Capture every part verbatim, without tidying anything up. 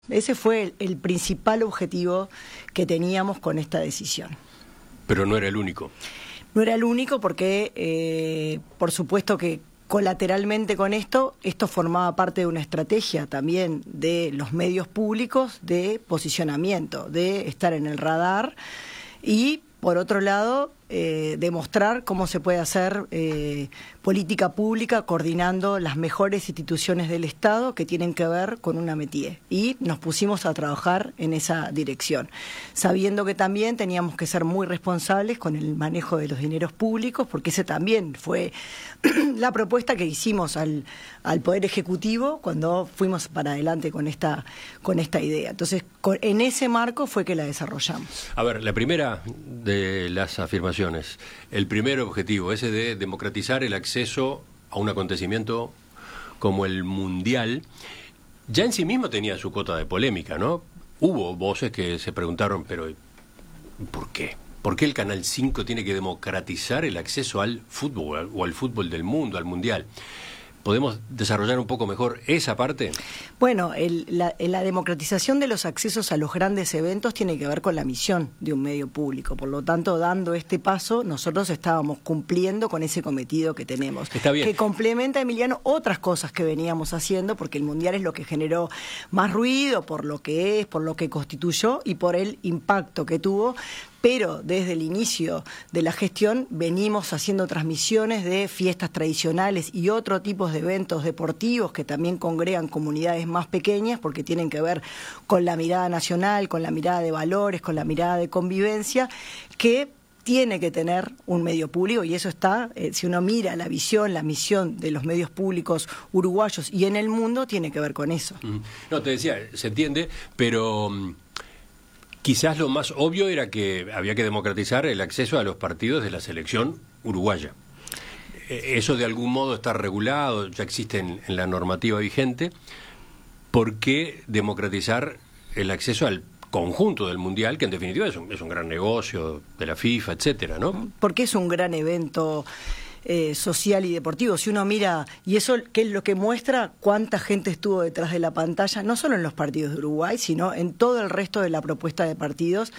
Ese fue el, el principal objetivo que teníamos con esta decisión. Pero no era el único. No era el único porque, eh, por supuesto que colateralmente con esto, esto formaba parte de una estrategia también de los medios públicos de posicionamiento, de estar en el radar y, por otro lado, eh, demostrar cómo se puede hacer eh, política pública coordinando las mejores instituciones del Estado que tienen que ver con una métier. Y nos pusimos a trabajar en esa dirección, sabiendo que también teníamos que ser muy responsables con el manejo de los dineros públicos, porque ese también fue la propuesta que hicimos al, al Poder Ejecutivo cuando fuimos para adelante con esta, con esta idea. Entonces, con, en ese marco fue que la desarrollamos. A ver, la primera de las afirmaciones, el primer objetivo, ese de democratizar el acceso a un acontecimiento como el Mundial, ya en sí mismo tenía su cuota de polémica, ¿no? Hubo voces que se preguntaron, pero ¿por qué? ¿Por qué el Canal cinco tiene que democratizar el acceso al fútbol o al fútbol del mundo, al Mundial? ¿Podemos desarrollar un poco mejor esa parte? Bueno, el, la, la democratización de los accesos a los grandes eventos tiene que ver con la misión de un medio público. Por lo tanto, dando este paso, nosotros estábamos cumpliendo con ese cometido que tenemos. Está bien. Que complementa, Emiliano, otras cosas que veníamos haciendo, porque el Mundial es lo que generó más ruido, por lo que es, por lo que constituyó y por el impacto que tuvo. Pero desde el inicio de la gestión venimos haciendo transmisiones de fiestas tradicionales y otro tipo de eventos deportivos que también congregan comunidades más pequeñas porque tienen que ver con la mirada nacional, con la mirada de valores, con la mirada de convivencia, que tiene que tener un medio público y eso está, eh, si uno mira la visión, la misión de los medios públicos uruguayos y en el mundo, tiene que ver con eso. No, te decía, se entiende, pero quizás lo más obvio era que había que democratizar el acceso a los partidos de la selección uruguaya. Eso de algún modo está regulado, ya existe en, en la normativa vigente. ¿Por qué democratizar el acceso al conjunto del Mundial, que en definitiva es un, es un gran negocio de la FIFA, etcétera, ¿no? Porque es un gran evento eh, social y deportivo. Si uno mira, y eso que es lo que muestra cuánta gente estuvo detrás de la pantalla, no solo en los partidos de Uruguay, sino en todo el resto de la propuesta de partidos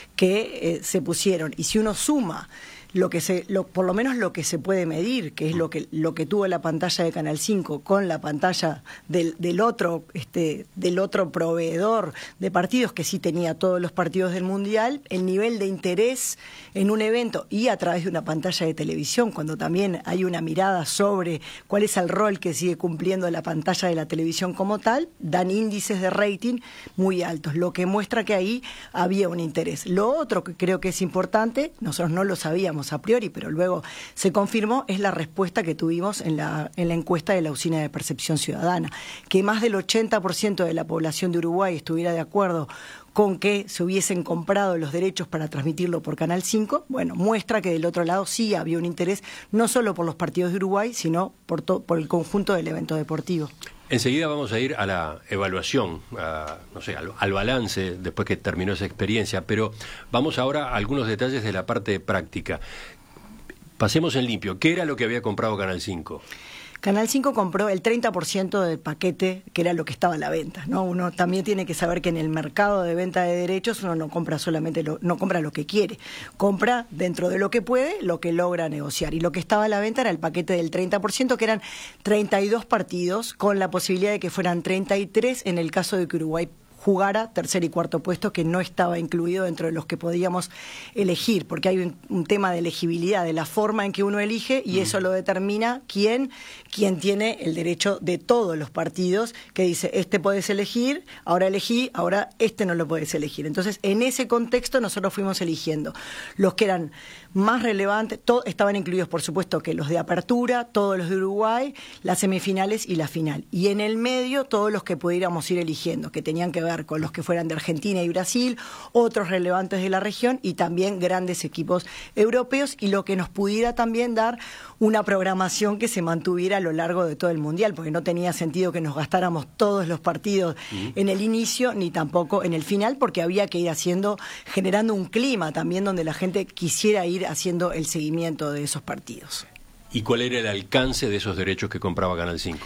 que eh, se pusieron. Y si uno suma lo que se, lo, por lo menos lo que se puede medir, que es lo que lo que tuvo la pantalla de Canal cinco con la pantalla del, del otro este del otro proveedor de partidos que sí tenía todos los partidos del Mundial, el nivel de interés en un evento y a través de una pantalla de televisión, cuando también hay una mirada sobre cuál es el rol que sigue cumpliendo la pantalla de la televisión como tal, dan índices de rating muy altos, lo que muestra que ahí había un interés. Lo otro que creo que es importante, nosotros no lo sabíamos a priori, pero luego se confirmó, es la respuesta que tuvimos en la, en la encuesta de la Usina de Percepción Ciudadana, que más del ochenta por ciento de la población de Uruguay estuviera de acuerdo con que se hubiesen comprado los derechos para transmitirlo por Canal cinco, bueno, muestra que del otro lado sí había un interés, no solo por los partidos de Uruguay, sino por, to, por el conjunto del evento deportivo. Enseguida vamos a ir a la evaluación, a, no sé, al, al balance después que terminó esa experiencia, pero vamos ahora a algunos detalles de la parte práctica. Pasemos en limpio. ¿Qué era lo que había comprado Canal cinco? Canal cinco compró el treinta por ciento del paquete, que era lo que estaba a la venta, ¿no? Uno también tiene que saber que en el mercado de venta de derechos uno no compra solamente lo, no compra lo que quiere, compra dentro de lo que puede, lo que logra negociar. Y lo que estaba a la venta era el paquete del treinta por ciento, que eran treinta y dos partidos, con la posibilidad de que fueran treinta y tres en el caso de que Uruguay jugara tercer y cuarto puesto, que no estaba incluido dentro de los que podíamos elegir, porque hay un, un tema de elegibilidad, de la forma en que uno elige, y mm. eso lo determina quién, quién tiene el derecho de todos los partidos, que dice, este podés elegir, ahora elegí, ahora este no lo podés elegir. Entonces, en ese contexto nosotros fuimos eligiendo los que eran más relevantes, todo, estaban incluidos, por supuesto, que los de apertura, todos los de Uruguay, las semifinales y la final. Y en el medio, todos los que pudiéramos ir eligiendo, que tenían que ver con los que fueran de Argentina y Brasil, otros relevantes de la región y también grandes equipos europeos, y lo que nos pudiera también dar una programación que se mantuviera a lo largo de todo el Mundial, porque no tenía sentido que nos gastáramos todos los partidos uh-huh. en el inicio ni tampoco en el final, porque había que ir haciendo, generando un clima también donde la gente quisiera ir haciendo el seguimiento de esos partidos. ¿Y cuál era el alcance de esos derechos que compraba Canal cinco?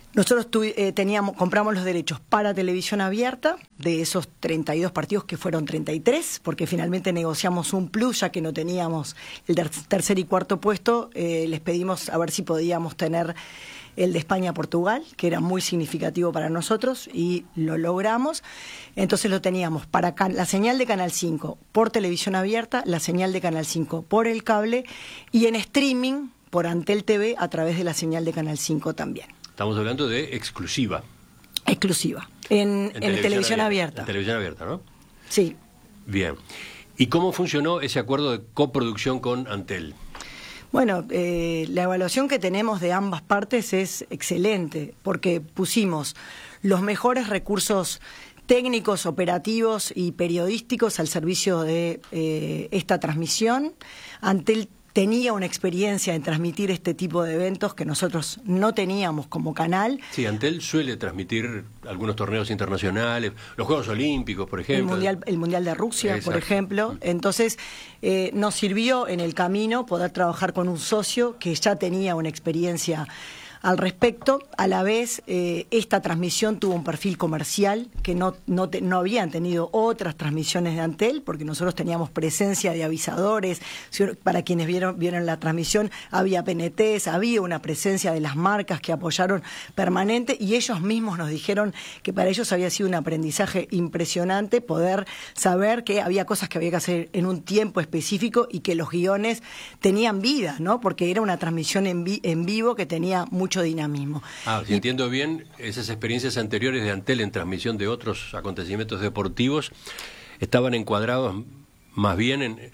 Nosotros eh, teníamos, compramos los derechos para televisión abierta, de esos treinta y dos partidos que fueron treinta y tres, porque finalmente negociamos un plus, ya que no teníamos el tercer y cuarto puesto, eh, les pedimos a ver si podíamos tener el de España-Portugal, que era muy significativo para nosotros, y lo logramos. Entonces lo teníamos para la señal de Canal cinco por televisión abierta, la señal de Canal cinco por el cable, y en streaming por Antel T V a través de la señal de Canal cinco también. Estamos hablando de exclusiva. Exclusiva. En, en, en televisión, televisión abierta. abierta. En televisión abierta, ¿no? Sí. Bien. ¿Y cómo funcionó ese acuerdo de coproducción con Antel? Bueno, eh, la evaluación que tenemos de ambas partes es excelente, porque pusimos los mejores recursos técnicos, operativos y periodísticos al servicio de eh, esta transmisión. Antel tenía una experiencia en transmitir este tipo de eventos que nosotros no teníamos como canal. Sí, Antel suele transmitir algunos torneos internacionales, los Juegos Olímpicos, por ejemplo. El Mundial, el mundial de Rusia, Exacto. por ejemplo. Entonces, eh, nos sirvió en el camino poder trabajar con un socio que ya tenía una experiencia al respecto. A la vez, eh, esta transmisión tuvo un perfil comercial que no, no, te, no habían tenido otras transmisiones de Antel, porque nosotros teníamos presencia de avisadores. Para quienes vieron, vieron la transmisión, había P N Ts, había una presencia de las marcas que apoyaron permanente, y ellos mismos nos dijeron que para ellos había sido un aprendizaje impresionante poder saber que había cosas que había que hacer en un tiempo específico y que los guiones tenían vida, ¿no? Porque era una transmisión en, vi en vivo que tenía mucho mucho dinamismo. Ah, si y, entiendo bien, esas experiencias anteriores de Antel en transmisión de otros acontecimientos deportivos estaban encuadrados más bien en,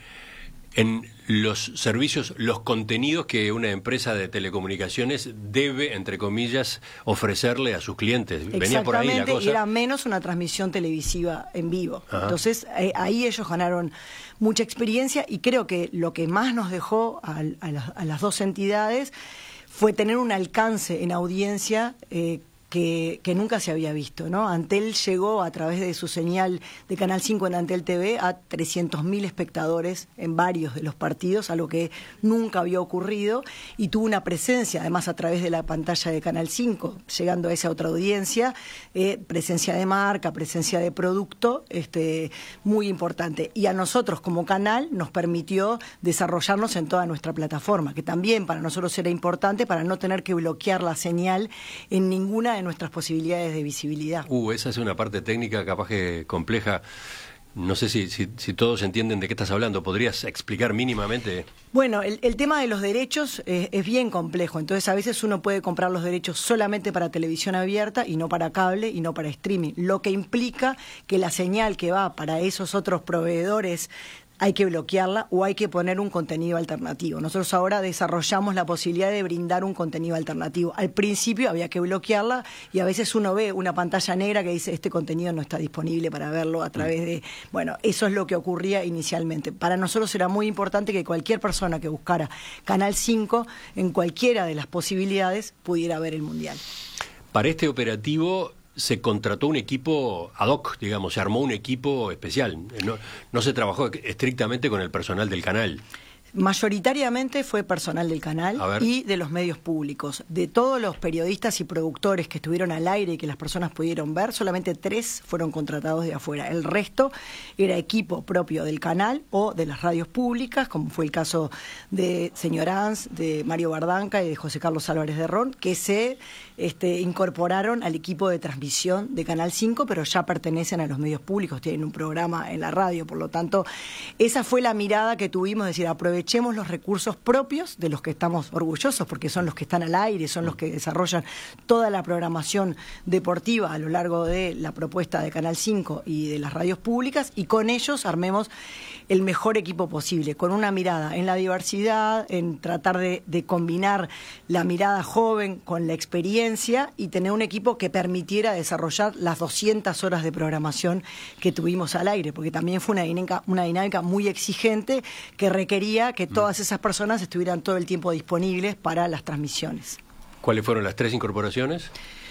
en los servicios, los contenidos que una empresa de telecomunicaciones debe, entre comillas, ofrecerle a sus clientes. Venía por ahí la cosa. Y era menos una transmisión televisiva en vivo. Ajá. Entonces, eh, ahí ellos ganaron mucha experiencia, y creo que lo que más nos dejó a, a, las, a las dos entidades fue tener un alcance en audiencia eh, que, que nunca se había visto, ¿no? Antel llegó a través de su señal de Canal cinco en Antel T V a trescientos mil espectadores en varios de los partidos, algo que nunca había ocurrido, y tuvo una presencia, además a través de la pantalla de Canal cinco, llegando a esa otra audiencia, eh, presencia de marca, presencia de producto, este, muy importante. Y a nosotros como canal nos permitió desarrollarnos en toda nuestra plataforma, que también para nosotros era importante para no tener que bloquear la señal en ninguna de nuestras posibilidades de visibilidad. Uh, esa es una parte técnica capaz que compleja. No sé si, si, si todos entienden de qué estás hablando. ¿Podrías explicar mínimamente? Bueno, el, el tema de los derechos es, es bien complejo. Entonces, a veces uno puede comprar los derechos solamente para televisión abierta y no para cable y no para streaming, lo que implica que la señal que va para esos otros proveedores hay que bloquearla o hay que poner un contenido alternativo. Nosotros ahora desarrollamos la posibilidad de brindar un contenido alternativo. Al principio había que bloquearla, y a veces uno ve una pantalla negra que dice este contenido no está disponible para verlo a través de... Bueno, eso es lo que ocurría inicialmente. Para nosotros era muy importante que cualquier persona que buscara Canal cinco en cualquiera de las posibilidades pudiera ver el Mundial. Para este operativo se contrató un equipo ad hoc, digamos, se armó un equipo especial. No, no se trabajó estrictamente con el personal del canal. Mayoritariamente fue personal del canal y de los medios públicos. De todos los periodistas y productores que estuvieron al aire y que las personas pudieron ver, solamente tres fueron contratados de afuera. El resto era equipo propio del canal o de las radios públicas, como fue el caso de Señor Ans, de Mario Bardanca y de José Carlos Álvarez de Ron, que se este, incorporaron al equipo de transmisión de Canal cinco, pero ya pertenecen a los medios públicos, tienen un programa en la radio. Por lo tanto, esa fue la mirada que tuvimos, es decir, aprovechemos los recursos propios de los que estamos orgullosos, porque son los que están al aire, son los que desarrollan toda la programación deportiva a lo largo de la propuesta de Canal cinco y de las radios públicas, y con ellos armemos el mejor equipo posible, con una mirada en la diversidad, en tratar de, de combinar la mirada joven con la experiencia y tener un equipo que permitiera desarrollar las doscientas horas de programación que tuvimos al aire, porque también fue una dinámica, una dinámica muy exigente que requería que todas esas personas estuvieran todo el tiempo disponibles para las transmisiones. ¿Cuáles fueron las tres incorporaciones?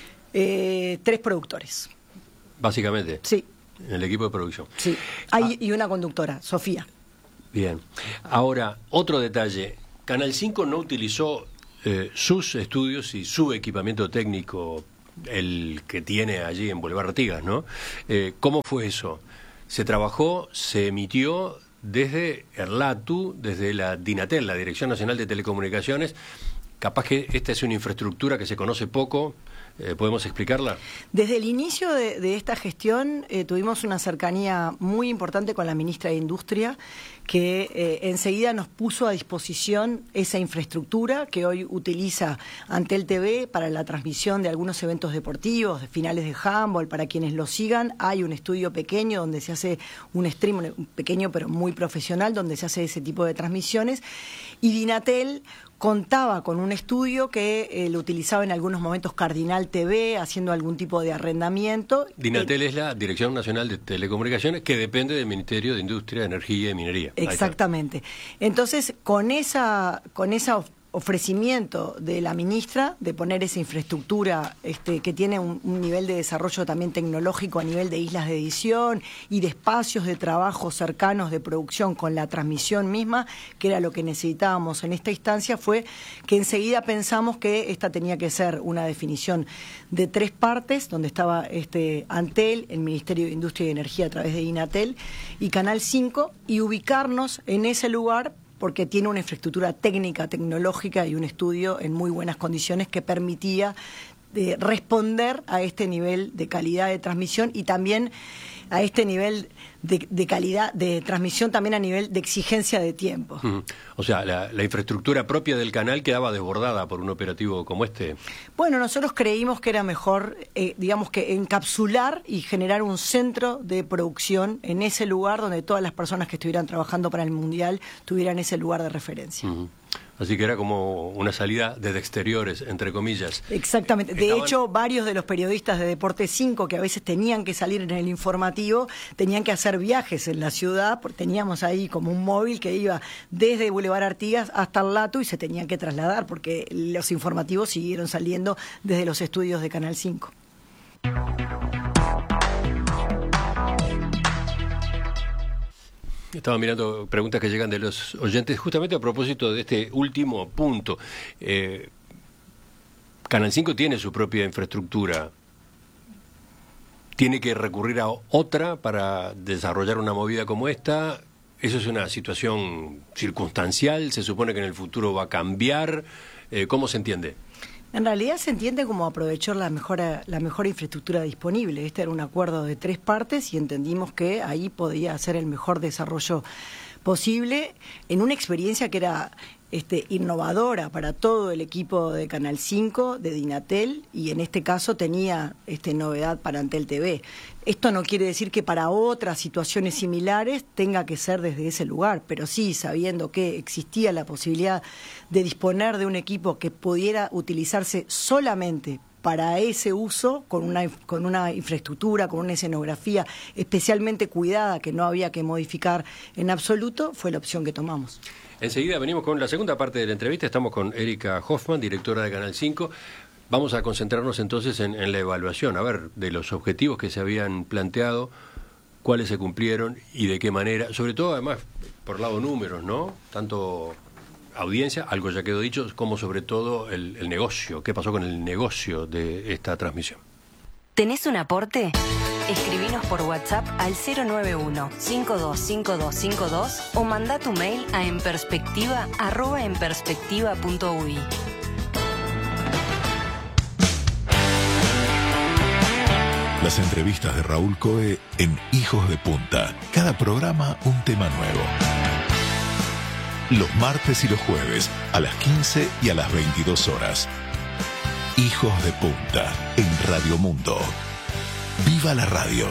Eh, tres productores. Básicamente. Sí. En el equipo de producción. Sí. Hay, ah. Y una conductora, Sofía. Bien. Ahora, otro detalle. Canal cinco no utilizó eh, sus estudios y su equipamiento técnico el que tiene allí en Boulevard Artigas, ¿no? Eh, ¿Cómo fue eso? Se trabajó, se emitió desde ERLATU, desde la DINATEL, la Dirección Nacional de Telecomunicaciones. Capaz que esta es una infraestructura que se conoce poco. Eh, ¿Podemos explicarla? Desde el inicio de, de esta gestión eh, tuvimos una cercanía muy importante con la ministra de Industria, que eh, enseguida nos puso a disposición esa infraestructura que hoy utiliza Antel T V para la transmisión de algunos eventos deportivos, de finales de handball, para quienes lo sigan. Hay un estudio pequeño donde se hace un stream, un pequeño pero muy profesional, donde se hace ese tipo de transmisiones. Y DINATEL contaba con un estudio que eh, lo utilizaba en algunos momentos Cardinal T V, haciendo algún tipo de arrendamiento. DINATEL eh, es la Dirección Nacional de Telecomunicaciones, que depende del Ministerio de Industria, Energía y Minería. Exactamente. Entonces, con esa, con esa ofrecimiento de la ministra de poner esa infraestructura este, que tiene un, un nivel de desarrollo también tecnológico a nivel de islas de edición y de espacios de trabajo cercanos de producción con la transmisión misma, que era lo que necesitábamos en esta instancia, fue que enseguida pensamos que esta tenía que ser una definición de tres partes, donde estaba este Antel, el Ministerio de Industria y Energía a través de DINATEL y Canal cinco, y ubicarnos en ese lugar porque tiene una infraestructura técnica, tecnológica y un estudio en muy buenas condiciones que permitía eh, responder a este nivel de calidad de transmisión y también a este nivel de, de calidad de transmisión, también a nivel de exigencia de tiempo. Uh-huh. O sea, la, la infraestructura propia del canal quedaba desbordada por un operativo como este. Bueno, nosotros creímos que era mejor, eh, digamos que encapsular y generar un centro de producción en ese lugar donde todas las personas que estuvieran trabajando para el Mundial tuvieran ese lugar de referencia. Uh-huh. Así que era como una salida desde exteriores, entre comillas. Exactamente. De Estaban... hecho, varios de los periodistas de Deporte cinco, que a veces tenían que salir en el informativo, tenían que hacer viajes en la ciudad, porque teníamos ahí como un móvil que iba desde Boulevard Artigas hasta ERLATU y se tenían que trasladar, porque los informativos siguieron saliendo desde los estudios de Canal cinco. Estaba mirando preguntas que llegan de los oyentes justamente a propósito de este último punto. Eh, Canal cinco tiene su propia infraestructura. ¿Tiene que recurrir a otra para desarrollar una movida como esta? ¿Eso es una situación circunstancial? ¿Se supone que en el futuro va a cambiar? Eh, ¿Cómo se entiende? En realidad se entiende como aprovechar la mejor, la mejor infraestructura disponible. Este era un acuerdo de tres partes y entendimos que ahí podía hacer el mejor desarrollo posible en una experiencia que era este, innovadora para todo el equipo de Canal cinco, de DINATEL, y en este caso tenía este, novedad para Antel T V. Esto no quiere decir que para otras situaciones similares tenga que ser desde ese lugar, pero sí sabiendo que existía la posibilidad de disponer de un equipo que pudiera utilizarse solamente para ese uso, con una, con una infraestructura, con una escenografía especialmente cuidada que no había que modificar en absoluto, fue la opción que tomamos. Enseguida venimos con la segunda parte de la entrevista. Estamos con Erika Hoffman, directora de Canal cinco. Vamos a concentrarnos entonces en, en la evaluación, a ver, de los objetivos que se habían planteado, cuáles se cumplieron y de qué manera, sobre todo además por lado números, ¿no? Tanto audiencia, algo ya quedó dicho, como sobre todo el, el negocio, qué pasó con el negocio de esta transmisión. ¿Tenés un aporte? Escribinos por WhatsApp al cero nueve uno, cinco dos cinco dos cinco dos o mandá tu mail a enperspectiva arroba enperspectiva punto uy. Las entrevistas de Raúl Coe en Hijos de Punta. Cada programa un tema nuevo. Los martes y los jueves a las quince y a las veintidós horas. Hijos de Punta en Radio Mundo. ¡Viva la radio!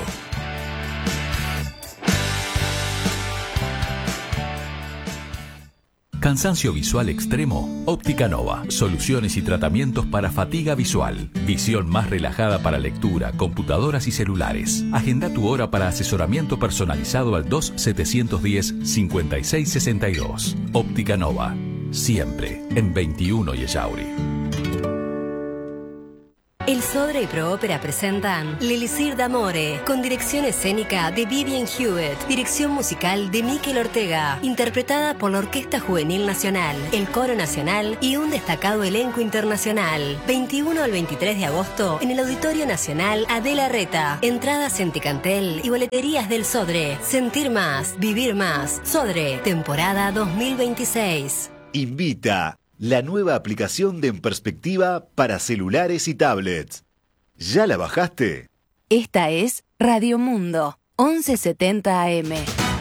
Cansancio visual extremo. Óptica Nova. Soluciones y tratamientos para fatiga visual. Visión más relajada para lectura, computadoras y celulares. Agenda tu hora para asesoramiento personalizado al dos setecientos diez, cincuenta y seis sesenta y dos. Óptica Nova. Siempre en veintiuno y Ellauri. El Sodre y Proópera presentan L'Elisir d'Amore, con dirección escénica de Vivian Hewitt, dirección musical de Mikel Ortega, interpretada por la Orquesta Juvenil Nacional, el Coro Nacional y un destacado elenco internacional. veintiuno al veintitrés de agosto en el Auditorio Nacional Adela Reta. Entradas en Ticantel y boleterías del Sodre. Sentir más, vivir más. Sodre, temporada dos mil veintiséis. Invita la nueva aplicación de En Perspectiva para celulares y tablets. ¿Ya la bajaste? Esta es Radio Mundo, once setenta A M.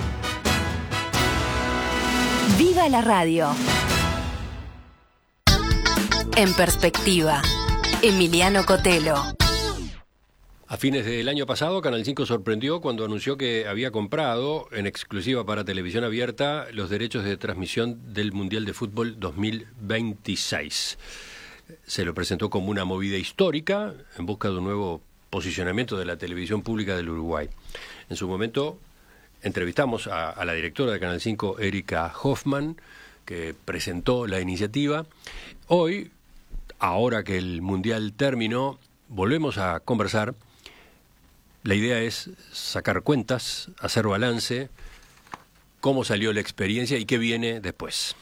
¡Viva la radio! En Perspectiva, Emiliano Cotelo. A fines del año pasado, Canal cinco sorprendió cuando anunció que había comprado, en exclusiva para televisión abierta, los derechos de transmisión del Mundial de Fútbol dos mil veintiséis. Se lo presentó como una movida histórica en busca de un nuevo posicionamiento de la televisión pública del Uruguay. En su momento, entrevistamos a, a la directora de Canal cinco, Erika Hoffman, que presentó la iniciativa. Hoy, ahora que el Mundial terminó, volvemos a conversar. La idea es sacar cuentas, hacer balance, cómo salió la experiencia y qué viene después.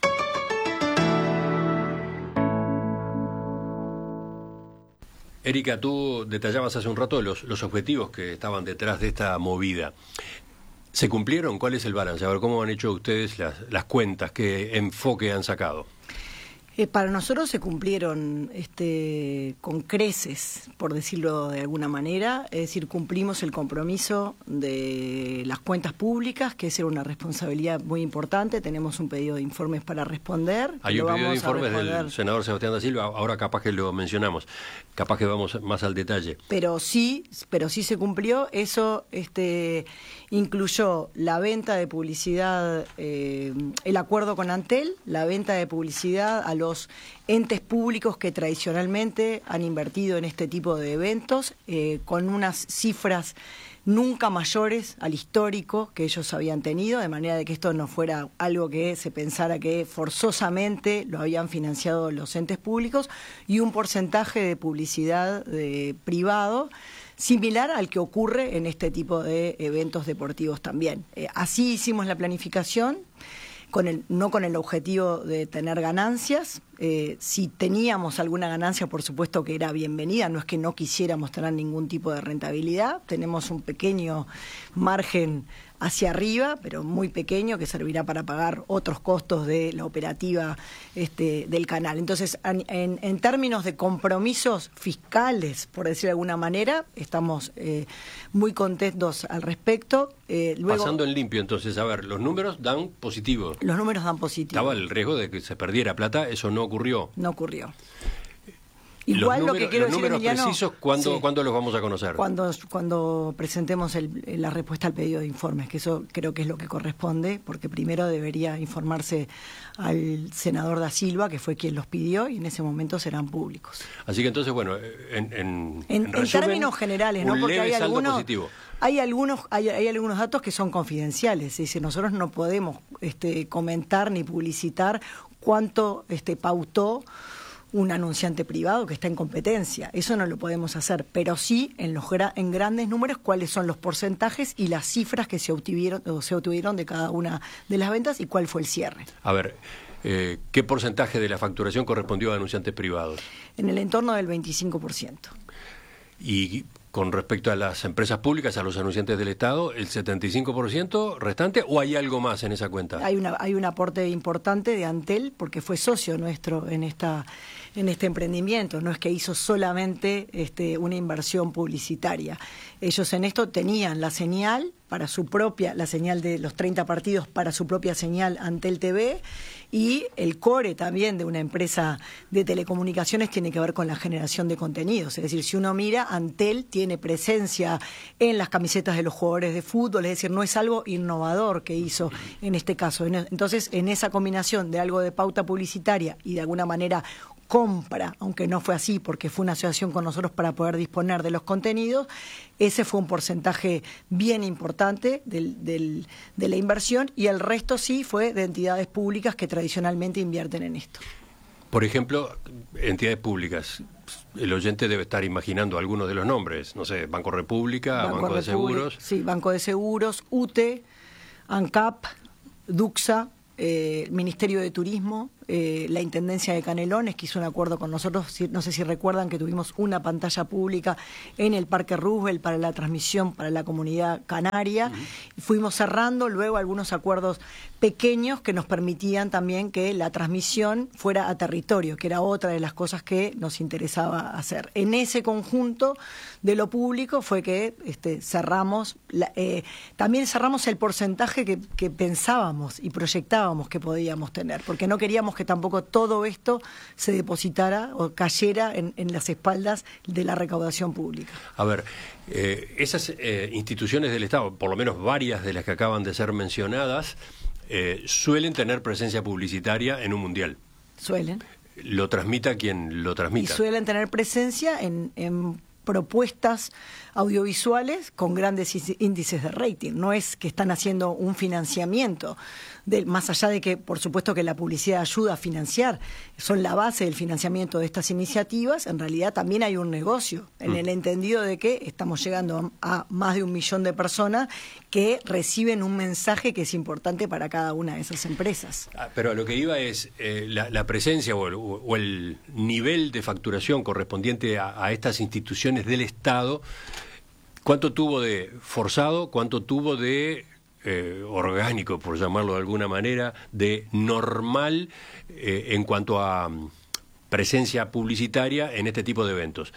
Erika, tú detallabas hace un rato los, los objetivos que estaban detrás de esta movida. ¿Se cumplieron? ¿Cuál es el balance? A ver, ¿cómo han hecho ustedes las, las cuentas? ¿Qué enfoque han sacado? Eh, para nosotros se cumplieron este, con creces, por decirlo de alguna manera, es decir, cumplimos el compromiso de las cuentas públicas, que es una responsabilidad muy importante. Tenemos un pedido de informes para responder. Hay un pedido de informes del senador Sebastián da Silva, ahora capaz que lo mencionamos, capaz que vamos más al detalle. Pero sí, pero sí se cumplió. Eso este, incluyó la venta de publicidad, eh, el acuerdo con Antel, la venta de publicidad a los entes públicos que tradicionalmente han invertido en este tipo de eventos, eh, con unas cifras nunca mayores al histórico que ellos habían tenido, de manera de que esto no fuera algo que se pensara que forzosamente lo habían financiado los entes públicos, y un porcentaje de publicidad de privado similar al que ocurre en este tipo de eventos deportivos también. Eh, así hicimos la planificación, con el, no con el objetivo de tener ganancias. Eh, si teníamos alguna ganancia, por supuesto que era bienvenida, no es que no quisiéramos tener ningún tipo de rentabilidad. Tenemos un pequeño margen hacia arriba, pero muy pequeño, que servirá para pagar otros costos de la operativa este, del canal. Entonces, en, en, en términos de compromisos fiscales, por decir de alguna manera, estamos eh, muy contentos al respecto. Eh, luego, Pasando en limpio, entonces, a ver, los números dan positivo. Los números dan positivo. Estaba el riesgo de que se perdiera plata, eso no ocurrió. No ocurrió. Igual los lo que quiero los decir, números Emiliano, precisos, ¿cuándo, sí, ¿cuándo los vamos a conocer? Cuando, cuando presentemos el, la respuesta al pedido de informes, que eso creo que es lo que corresponde, porque primero debería informarse al senador da Silva, que fue quien los pidió, y en ese momento serán públicos. Así que entonces, bueno, en, en, en, en, resumen, en términos generales, ¿no? Un Porque leve hay saldo algunos, positivo. hay algunos, hay, hay algunos datos que son confidenciales, es decir, nosotros no podemos este, comentar ni publicitar cuánto este, pautó un anunciante privado que está en competencia. Eso no lo podemos hacer, pero sí en los gra en grandes números cuáles son los porcentajes y las cifras que se obtuvieron, o se obtuvieron de cada una de las ventas y cuál fue el cierre. A ver, eh, ¿qué porcentaje de la facturación correspondió a anunciantes privados? En el entorno del veinticinco por ciento. Y con respecto a las empresas públicas, a los anunciantes del Estado, ¿el setenta y cinco por ciento restante o hay algo más en esa cuenta? Hay una hay un aporte importante de Antel porque fue socio nuestro en esta en este emprendimiento, no es que hizo solamente este, una inversión publicitaria. Ellos en esto tenían la señal para su propia, la señal de los treinta partidos para su propia señal Antel T V, y el core también de una empresa de telecomunicaciones tiene que ver con la generación de contenidos. Es decir, si uno mira, Antel tiene presencia en las camisetas de los jugadores de fútbol, es decir, no es algo innovador que hizo en este caso. Entonces, en esa combinación de algo de pauta publicitaria y de alguna manera compra, aunque no fue así porque fue una asociación con nosotros para poder disponer de los contenidos, ese fue un porcentaje bien importante del, del, de la inversión, y el resto sí fue de entidades públicas que tradicionalmente invierten en esto. Por ejemplo, entidades públicas. El oyente debe estar imaginando algunos de los nombres. No sé, Banco República, Banco, Banco de Seguros. Sí, Banco de Seguros, U T E, ANCAP, DUCSA, eh, Ministerio de Turismo, eh, la Intendencia de Canelones, que hizo un acuerdo con nosotros. No sé si recuerdan que tuvimos una pantalla pública en el Parque Roosevelt para la transmisión para la comunidad canaria. Uh-huh. Fuimos cerrando luego algunos acuerdos pequeños que nos permitían también que la transmisión fuera a territorio, que era otra de las cosas que nos interesaba hacer. En ese conjunto de lo público fue que este, cerramos, la, eh, también cerramos el porcentaje que, que pensábamos y proyectábamos que podíamos tener, porque no queríamos que tampoco todo esto se depositara o cayera en, en las espaldas de la recaudación pública. A ver, eh, esas eh, instituciones del Estado, por lo menos varias de las que acaban de ser mencionadas, Eh, suelen tener presencia publicitaria en un mundial. Suelen. Lo transmita quien lo transmita. Y suelen tener presencia en, en propuestas audiovisuales con grandes índices de rating. No es que están haciendo un financiamiento, de, más allá de que, por supuesto, que la publicidad ayuda a financiar, son la base del financiamiento de estas iniciativas. En realidad también hay un negocio, en mm. el entendido de que estamos llegando a, a más de un millón de personas que reciben un mensaje que es importante para cada una de esas empresas. Ah, pero a lo que iba es eh, la, la presencia o el, o el nivel de facturación correspondiente a, a estas instituciones del Estado. ¿Cuánto tuvo de forzado, cuánto tuvo de eh, orgánico, por llamarlo de alguna manera, de normal eh, en cuanto a um, presencia publicitaria en este tipo de eventos?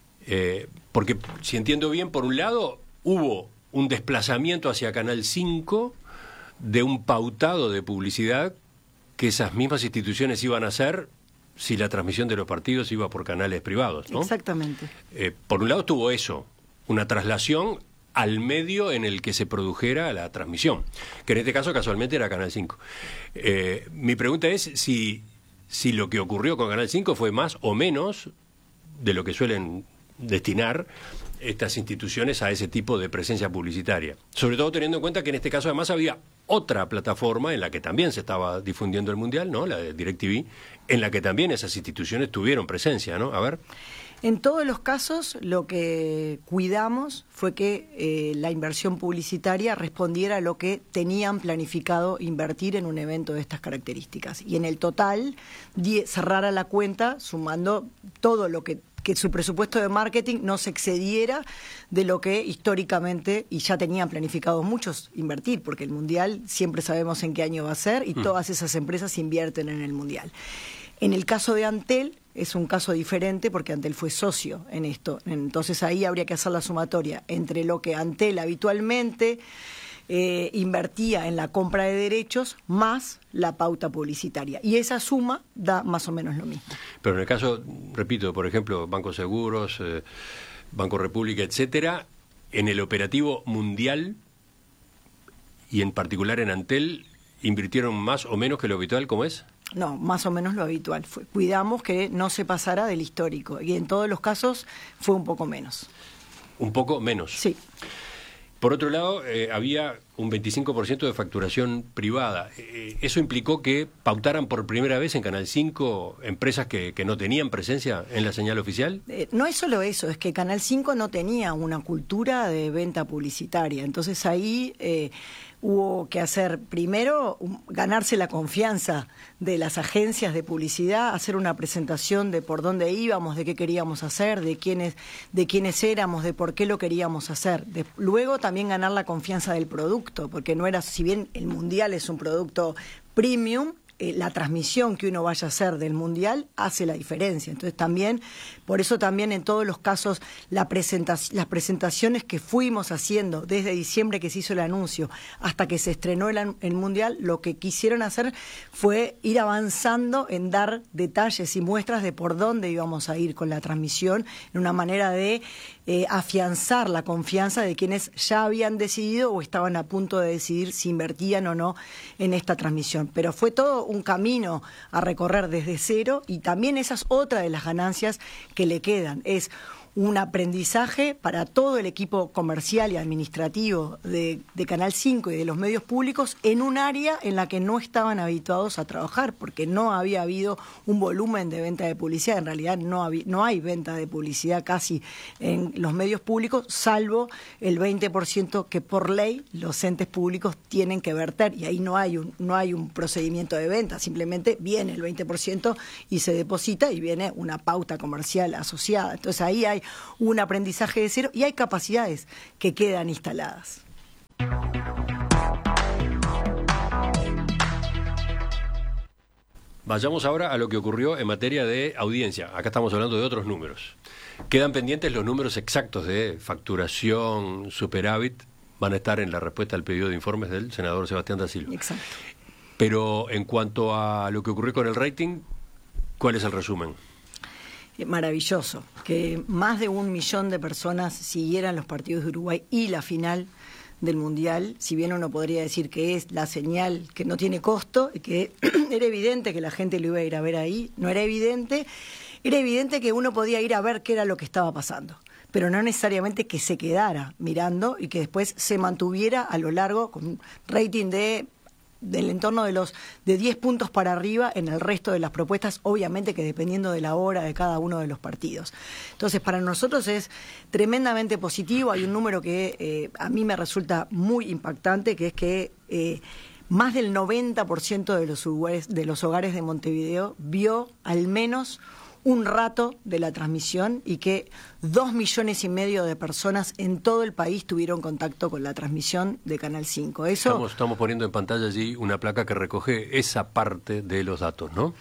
Eh, porque, si entiendo bien, por un lado hubo un desplazamiento hacia Canal cinco de un pautado de publicidad que esas mismas instituciones iban a hacer si la transmisión de los partidos iba por canales privados, ¿no? Exactamente. Eh, por un lado tuvo eso, una traslación al medio en el que se produjera la transmisión, que en este caso casualmente era Canal cinco. Eh, mi pregunta es si, si lo que ocurrió con Canal cinco fue más o menos de lo que suelen destinar estas instituciones a ese tipo de presencia publicitaria. Sobre todo teniendo en cuenta que en este caso además había otra plataforma en la que también se estaba difundiendo el Mundial, ¿no? La de DirecTV, en la que también esas instituciones tuvieron presencia, ¿no? A ver... En todos los casos, lo que cuidamos fue que eh, la inversión publicitaria respondiera a lo que tenían planificado invertir en un evento de estas características. Y en el total, die- cerrara la cuenta sumando todo lo que, que su presupuesto de marketing no se excediera de lo que históricamente, y ya tenían planificado muchos invertir, porque el Mundial siempre sabemos en qué año va a ser y mm. todas esas empresas invierten en el Mundial. En el caso de Antel, es un caso diferente porque Antel fue socio en esto. Entonces ahí habría que hacer la sumatoria entre lo que Antel habitualmente eh, invertía en la compra de derechos más la pauta publicitaria. Y esa suma da más o menos lo mismo. Pero en el caso, repito, por ejemplo, Banco Seguros, eh, Banco República, etcétera, en el operativo mundial y en particular en Antel, ¿invirtieron más o menos que lo habitual, como es? No, más o menos lo habitual. Fue, cuidamos que no se pasara del histórico y en todos los casos fue un poco menos. ¿Un poco menos? Sí. Por otro lado, eh, había un veinticinco por ciento de facturación privada. Eh, ¿Eso implicó que pautaran por primera vez en Canal cinco empresas que, que no tenían presencia en la señal oficial? Eh, no es solo eso, es que Canal cinco no tenía una cultura de venta publicitaria. Entonces ahí... Eh, hubo que hacer primero un, ganarse la confianza de las agencias de publicidad, hacer una presentación de por dónde íbamos, de qué queríamos hacer, de quiénes, de quiénes éramos, de por qué lo queríamos hacer. De, luego también ganar la confianza del producto, porque no era, si bien el Mundial es un producto premium, eh, la transmisión que uno vaya a hacer del Mundial hace la diferencia. Entonces también, por eso también en todos los casos, la presentac- las presentaciones que fuimos haciendo desde diciembre que se hizo el anuncio hasta que se estrenó el, el Mundial, lo que quisieron hacer fue ir avanzando en dar detalles y muestras de por dónde íbamos a ir con la transmisión, en una manera de eh, afianzar la confianza de quienes ya habían decidido o estaban a punto de decidir si invertían o no en esta transmisión. Pero fue todo un camino a recorrer desde cero y también esa es otra de las ganancias que le quedan. Es un aprendizaje para todo el equipo comercial y administrativo de, de Canal cinco y de los medios públicos en un área en la que no estaban habituados a trabajar, porque no había habido un volumen de venta de publicidad. En realidad no, había, no hay venta de publicidad casi en los medios públicos, salvo el veinte por ciento que por ley los entes públicos tienen que verter, y ahí no hay un, no hay un procedimiento de venta, simplemente viene el veinte por ciento y se deposita y viene una pauta comercial asociada. Entonces ahí hay un aprendizaje de cero y hay capacidades que quedan instaladas. Vayamos ahora a lo que ocurrió en materia de audiencia. Acá estamos hablando de otros números. Quedan pendientes los números exactos de facturación, superávit. Van a estar en la respuesta al pedido de informes del senador Sebastián da Silva. Exacto. Pero en cuanto a lo que ocurrió con el rating, ¿cuál es el resumen? Maravilloso, que más de un millón de personas siguieran los partidos de Uruguay y la final del Mundial, si bien uno podría decir que es la señal que no tiene costo, que era evidente que la gente lo iba a ir a ver ahí, no era evidente, era evidente que uno podía ir a ver qué era lo que estaba pasando, pero no necesariamente que se quedara mirando y que después se mantuviera a lo largo con un rating de del entorno de los de diez puntos para arriba en el resto de las propuestas, obviamente que dependiendo de la hora de cada uno de los partidos. Entonces, para nosotros es tremendamente positivo. Hay un número que eh, a mí me resulta muy impactante, que es que eh, más del noventa por ciento de los, uruguayes, de los hogares de Montevideo vio al menos un rato de la transmisión y que dos millones y medio de personas en todo el país tuvieron contacto con la transmisión de Canal cinco. Eso Estamos, estamos poniendo en pantalla allí una placa que recoge esa parte de los datos, ¿no?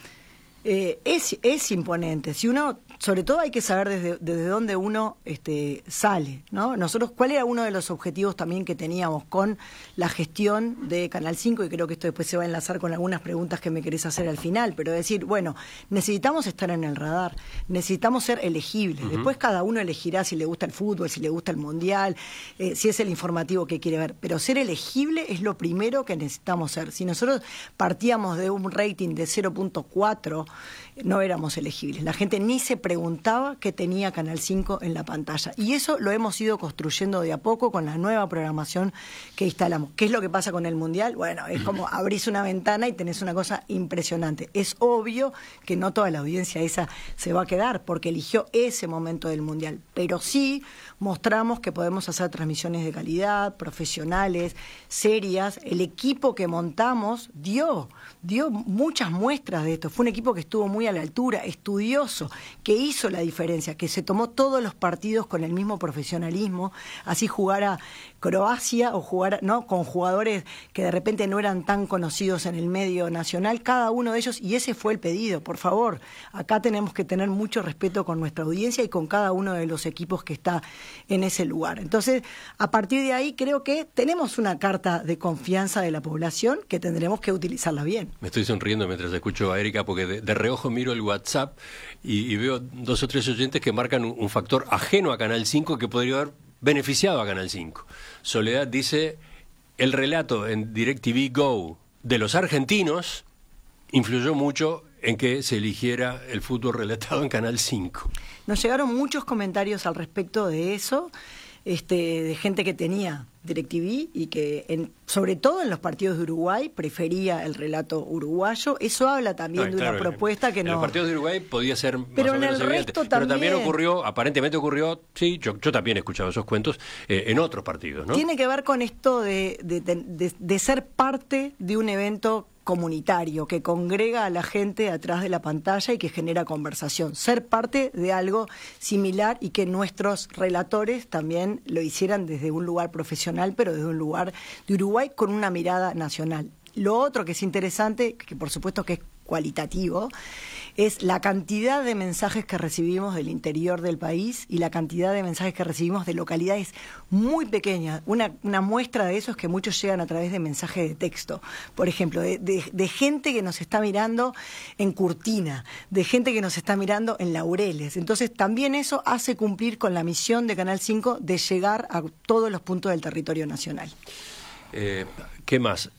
Eh, es, es imponente. Si uno, sobre todo hay que saber desde, desde dónde uno este, sale, ¿no? Nosotros, ¿cuál era uno de los objetivos también que teníamos con la gestión de Canal cinco? Y creo que esto después se va a enlazar con algunas preguntas que me querés hacer al final, pero decir, bueno, necesitamos estar en el radar, necesitamos ser elegibles. Uh-huh. Después cada uno elegirá si le gusta el fútbol, si le gusta el mundial, eh, si es el informativo que quiere ver, pero ser elegible es lo primero que necesitamos ser. Si nosotros partíamos de un rating de cero punto cuatro, no éramos elegibles. La gente ni se preguntaba qué tenía Canal cinco en la pantalla. Y eso lo hemos ido construyendo de a poco con la nueva programación que instalamos. ¿Qué es lo que pasa con el Mundial? Bueno, es como abrís una ventana y tenés una cosa impresionante. Es obvio que no toda la audiencia esa se va a quedar porque eligió ese momento del Mundial. Pero sí mostramos que podemos hacer transmisiones de calidad, profesionales, serias. El equipo que montamos dio, dio muchas muestras de esto. Fue un equipo que estuvo muy a la altura, estudioso, que hizo la diferencia, que se tomó todos los partidos con el mismo profesionalismo, así jugara Croacia o jugara, ¿no?, con jugadores que de repente no eran tan conocidos en el medio nacional, cada uno de ellos, y ese fue el pedido. Por favor, acá tenemos que tener mucho respeto con nuestra audiencia y con cada uno de los equipos que está en ese lugar. Entonces, a partir de ahí creo que tenemos una carta de confianza de la población que tendremos que utilizarla bien. Me estoy sonriendo mientras escucho a Erika porque de, de reojo miro el WhatsApp y, y veo dos o tres oyentes que marcan un, un factor ajeno a Canal cinco que podría haber beneficiado a Canal cinco. Soledad dice, el relato en DirecTV Go de los argentinos influyó mucho en que se eligiera el fútbol relatado en Canal cinco. Nos llegaron muchos comentarios al respecto de eso, este, de gente que tenía DirecTV y que, en, sobre todo en los partidos de Uruguay, prefería el relato uruguayo. Eso habla también no, de claro, una propuesta que en no... En los partidos de Uruguay podía ser pero más en o menos el evidente. resto Pero también... también ocurrió, aparentemente ocurrió, sí, yo, yo también he escuchado esos cuentos, eh, en otros partidos, ¿no? Tiene que ver con esto de, de, de, de, de ser parte de un evento comunitario que congrega a la gente atrás de la pantalla y que genera conversación. Ser parte de algo similar y que nuestros relatores también lo hicieran desde un lugar profesional, pero desde un lugar de Uruguay con una mirada nacional. Lo otro que es interesante, que por supuesto que es cualitativo, es la cantidad de mensajes que recibimos del interior del país y la cantidad de mensajes que recibimos de localidades muy pequeñas. Una, una muestra de eso es que muchos llegan a través de mensajes de texto, por ejemplo, de, de, de gente que nos está mirando en Curtina, de gente que nos está mirando en Laureles. Entonces también eso hace cumplir con la misión de Canal cinco de llegar a todos los puntos del territorio nacional. Eh, ¿Qué más?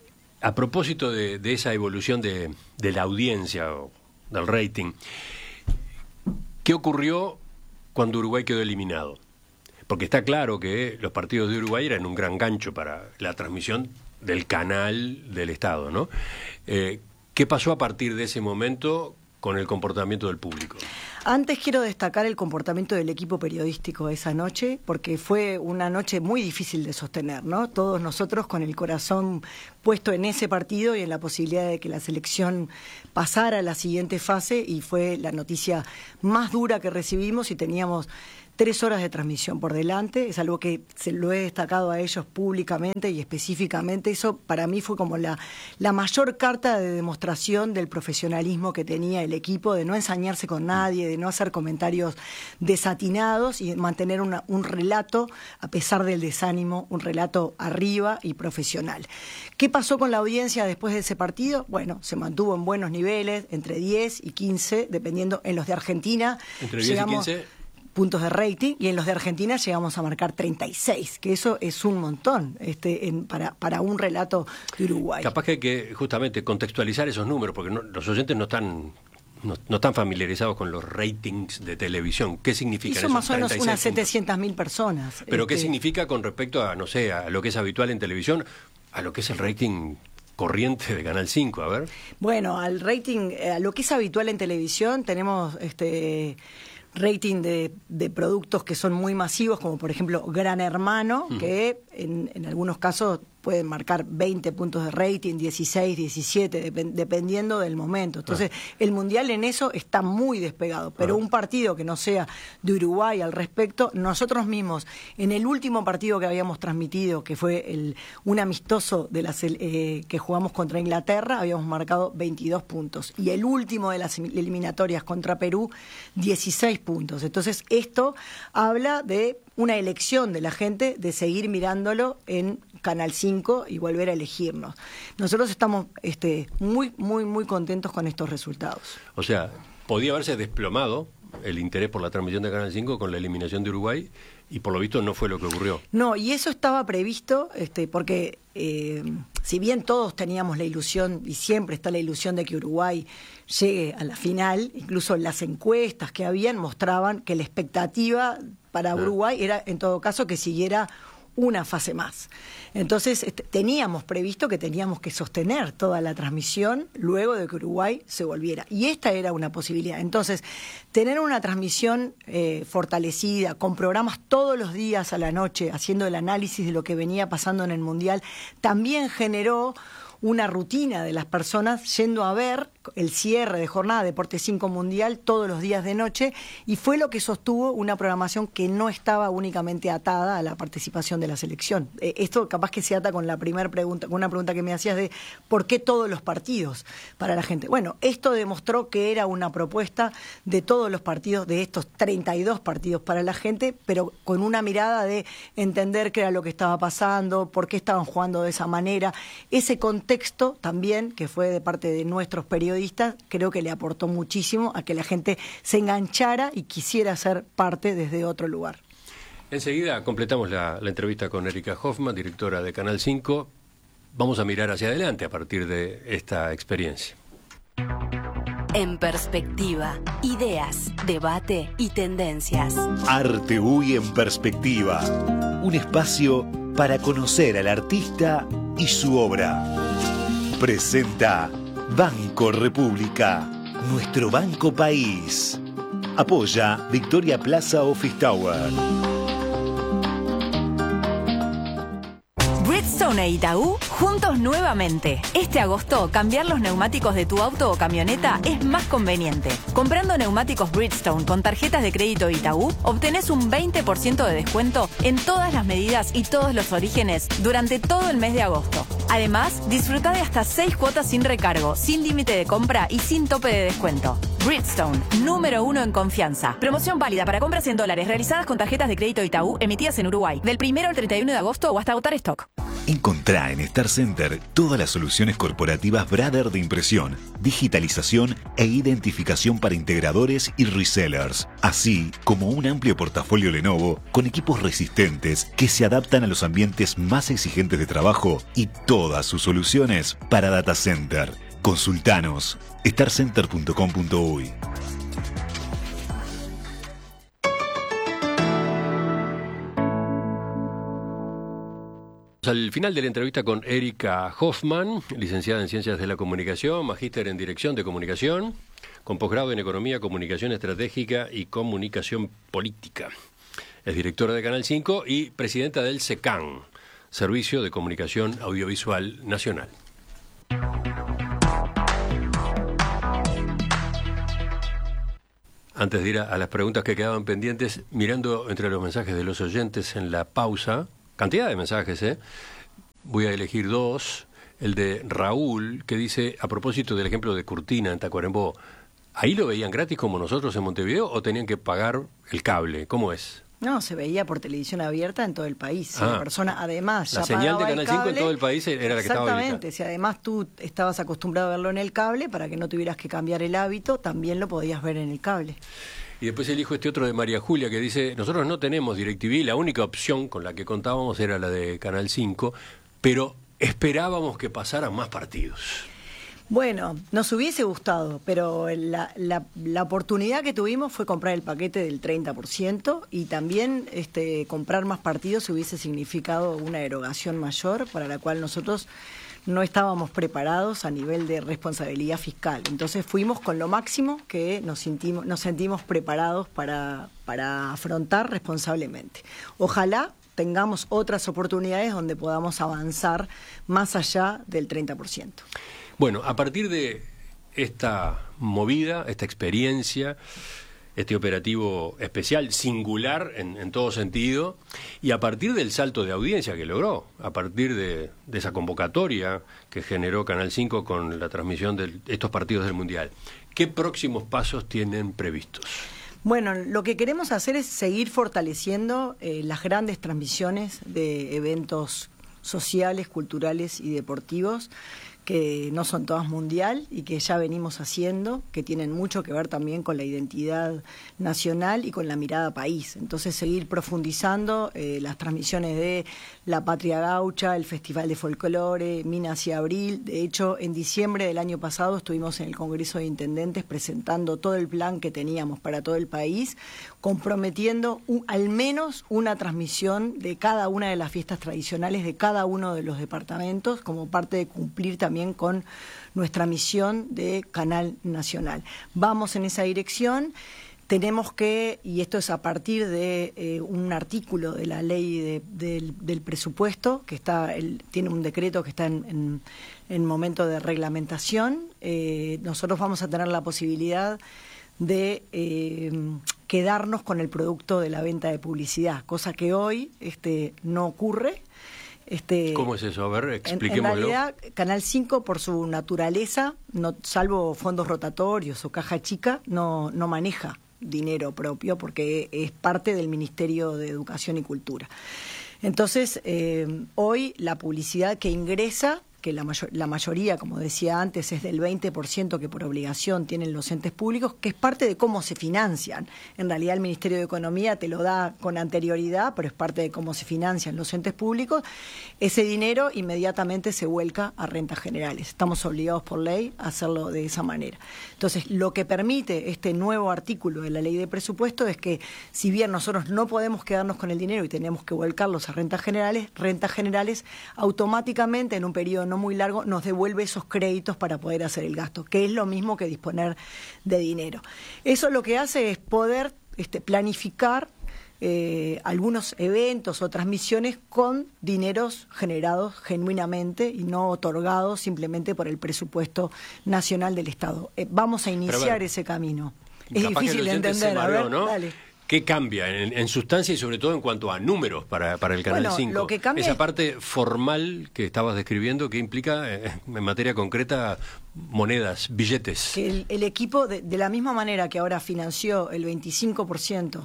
A propósito de, de esa evolución de, de la audiencia o del rating, ¿qué ocurrió cuando Uruguay quedó eliminado. Porque está claro que los partidos de Uruguay eran un gran gancho para la transmisión del canal del Estado, ¿no? Eh, ¿Qué pasó a partir de ese momento con el comportamiento del público? Antes quiero destacar el comportamiento del equipo periodístico esa noche, porque fue una noche muy difícil de sostener, ¿no? Todos nosotros con el corazón puesto en ese partido y en la posibilidad de que la selección pasara a la siguiente fase, y fue la noticia más dura que recibimos y teníamos tres horas de transmisión por delante. Es algo que se lo he destacado a ellos públicamente y específicamente. Eso para mí fue como la, la mayor carta de demostración del profesionalismo que tenía el equipo, de no ensañarse con nadie, de no hacer comentarios desatinados y mantener una, un relato, a pesar del desánimo, un relato arriba y profesional. ¿Qué pasó con la audiencia después de ese partido? Bueno, se mantuvo en buenos niveles, entre diez y quince, dependiendo. En los de Argentina entre diez y quince puntos de rating, y en los de Argentina llegamos a marcar treinta y seis, que eso es un montón este, en, para, para un relato de Uruguay. Capaz que hay que justamente contextualizar esos números, porque no, los oyentes no están no, no están familiarizados con los ratings de televisión. ¿Qué significa eso? Son más o menos unas setecientas mil personas. ¿Pero este... qué significa con respecto a, no sé, a lo que es habitual en televisión, a lo que es el rating corriente de Canal cinco? A ver. Bueno, al rating, a lo que es habitual en televisión, tenemos este rating de, de productos que son muy masivos, como por ejemplo Gran Hermano, uh-huh. que en, en algunos casos pueden marcar veinte puntos de rating, dieciséis, diecisiete, dep- dependiendo del momento. Entonces, uh-huh. el Mundial en eso está muy despegado, pero uh-huh. un partido que no sea de Uruguay al respecto, nosotros mismos, en el último partido que habíamos transmitido, que fue el, un amistoso de las, eh, que jugamos contra Inglaterra, habíamos marcado veintidós puntos. Y el último de las eliminatorias contra Perú, dieciséis puntos. Entonces, esto habla de una elección de la gente de seguir mirándolo en Canal cinco y volver a elegirnos. Nosotros estamos este, muy, muy, muy contentos con estos resultados. O sea, podía haberse desplomado el interés por la transmisión de Canal cinco con la eliminación de Uruguay, y por lo visto no fue lo que ocurrió. No, y eso estaba previsto, este, porque eh, si bien todos teníamos la ilusión, y siempre está la ilusión de que Uruguay llegue a la final, incluso las encuestas que habían mostraban que la expectativa para Uruguay era, en todo caso, que siguiera una fase más. Entonces, este, teníamos previsto que teníamos que sostener toda la transmisión luego de que Uruguay se volviera. Y esta era una posibilidad. Entonces, tener una transmisión eh, fortalecida, con programas todos los días a la noche, haciendo el análisis de lo que venía pasando en el Mundial, también generó una rutina de las personas yendo a ver el cierre de jornada de Deporte cinco Mundial todos los días de noche, y fue lo que sostuvo una programación que no estaba únicamente atada a la participación de la selección. Eh, esto capaz que se ata con la primera pregunta, con una pregunta que me hacías de ¿por qué todos los partidos para la gente? Bueno, esto demostró que era una propuesta de todos los partidos, de estos treinta y dos partidos para la gente, pero con una mirada de entender qué era lo que estaba pasando, por qué estaban jugando de esa manera. Ese contexto también, que fue de parte de nuestros periodistas, creo que le aportó muchísimo a que la gente se enganchara y quisiera ser parte desde otro lugar. Enseguida completamos la, la entrevista con Erika Hoffman, directora de Canal cinco. Vamos a mirar hacia adelante a partir de esta experiencia. En Perspectiva, ideas, debate y tendencias. Arte U Y en Perspectiva, un espacio para conocer al artista y su obra. Presenta Banco República, nuestro banco país. Apoya Victoria Plaza Office Tower. Bridgestone e Itaú juntos nuevamente. Este agosto, cambiar los neumáticos de tu auto o camioneta es más conveniente. Comprando neumáticos Bridgestone con tarjetas de crédito Itaú, obtenés un veinte por ciento de descuento en todas las medidas y todos los orígenes durante todo el mes de agosto. Además, disfruta de hasta seis cuotas sin recargo, sin límite de compra y sin tope de descuento. Bridgestone, número uno en confianza. Promoción válida para compras en dólares realizadas con tarjetas de crédito Itaú emitidas en Uruguay, del primero al treinta y uno de agosto o hasta agotar stock. Encontrá en Star Center todas las soluciones corporativas Brother de impresión, digitalización e identificación para integradores y resellers, así como un amplio portafolio Lenovo con equipos resistentes que se adaptan a los ambientes más exigentes de trabajo y todas sus soluciones para data center. Consultanos star center punto com punto uy. Al final de la entrevista con Erika Hoffman, licenciada en Ciencias de la Comunicación, magíster en Dirección de Comunicación, con posgrado en Economía, Comunicación Estratégica y Comunicación Política. Es directora de Canal cinco y presidenta del SECAN, Servicio de Comunicación Audiovisual Nacional. Antes de ir a, a las preguntas que quedaban pendientes, mirando entre los mensajes de los oyentes en la pausa, cantidad de mensajes, ¿eh? Voy a elegir dos. El de Raúl, que dice, a propósito del ejemplo de Curtina en Tacuarembó, ¿ahí lo veían gratis como nosotros en Montevideo o tenían que pagar el cable? ¿Cómo es? No, se veía por televisión abierta en todo el país. Si Ah, la persona además la ya señal de pagaba el Canal cinco en cable, todo el país era la que estaba habilitada. exactamente, si además tú estabas acostumbrado a verlo en el cable, para que no tuvieras que cambiar el hábito, también lo podías ver en el cable. Y después elijo este otro de María Julia, que dice, nosotros no tenemos DirecTV, la única opción con la que contábamos era la de Canal cinco, pero esperábamos que pasaran más partidos. Bueno, nos hubiese gustado, pero la, la, la oportunidad que tuvimos fue comprar el paquete del treinta por ciento y también este, comprar más partidos hubiese significado una erogación mayor para la cual nosotros no estábamos preparados a nivel de responsabilidad fiscal. Entonces fuimos con lo máximo que nos sentimos, nos sentimos preparados para, para afrontar responsablemente. Ojalá tengamos otras oportunidades donde podamos avanzar más allá del treinta por ciento. Bueno, a partir de esta movida, esta experiencia, este operativo especial, singular en, en todo sentido, y a partir del salto de audiencia que logró, a partir de, de esa convocatoria que generó Canal cinco con la transmisión de estos partidos del Mundial, ¿qué próximos pasos tienen previstos? Bueno, lo que queremos hacer es seguir fortaleciendo eh, las grandes transmisiones de eventos sociales, culturales y deportivos, que no son todas mundial y que ya venimos haciendo, que tienen mucho que ver también con la identidad nacional y con la mirada país. Entonces, seguir profundizando eh, las transmisiones de La Patria Gaucha, el Festival de Folclore, Minas y Abril. De hecho, en diciembre del año pasado estuvimos en el Congreso de Intendentes presentando todo el plan que teníamos para todo el país, comprometiendo un, al menos una transmisión de cada una de las fiestas tradicionales de cada uno de los departamentos, como parte de cumplir también con nuestra misión de Canal Nacional. Vamos en esa dirección. Tenemos que, y esto es a partir de eh, un artículo de la ley de, de, del presupuesto, que está el, tiene un decreto que está en, en, en momento de reglamentación, eh, nosotros vamos a tener la posibilidad de eh, quedarnos con el producto de la venta de publicidad, cosa que hoy este, no ocurre. Este, ¿Cómo es eso? A ver, expliquémoslo. En, en realidad, Canal cinco, por su naturaleza, no, salvo fondos rotatorios o caja chica, no, no maneja dinero propio porque es parte del Ministerio de Educación y Cultura. Entonces, eh, hoy la publicidad que ingresa, que la, mayor, la mayoría, como decía antes, es del veinte por ciento que por obligación tienen los entes públicos, que es parte de cómo se financian. En realidad el Ministerio de Economía te lo da con anterioridad, pero es parte de cómo se financian los entes públicos. Ese dinero inmediatamente se vuelca a rentas generales. Estamos obligados por ley a hacerlo de esa manera. Entonces, lo que permite este nuevo artículo de la ley de presupuesto es que, si bien nosotros no podemos quedarnos con el dinero y tenemos que volcarlos a rentas generales, rentas generales automáticamente en un periodo no muy largo nos devuelve esos créditos para poder hacer el gasto, que es lo mismo que disponer de dinero. Eso lo que hace es poder este, planificar eh, algunos eventos o transmisiones con dineros generados genuinamente y no otorgados simplemente por el presupuesto nacional del Estado. Eh, vamos a iniciar bueno, ese camino. Es difícil de entender, mareó, a ver, ¿no? Dale. ¿Qué cambia en, en sustancia y sobre todo en cuanto a números para, para el Canal bueno, cinco? Lo que cambia Esa es... parte formal que estabas describiendo, ¿qué implica eh, en materia concreta monedas, billetes? Que el, el equipo, de, de la misma manera que ahora financió el veinticinco por ciento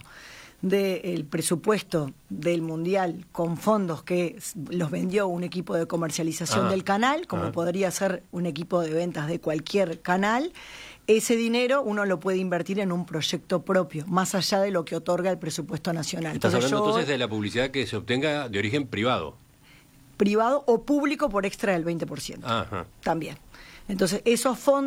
del presupuesto del Mundial con fondos que los vendió un equipo de comercialización ah, del canal, como ah. podría ser un equipo de ventas de cualquier canal, ese dinero uno lo puede invertir en un proyecto propio, más allá de lo que otorga el presupuesto nacional. Estás entonces, hablando yo, entonces de la publicidad que se obtenga de origen privado. Privado o público por extra del veinte por ciento. Ajá. También. Entonces, esos fondos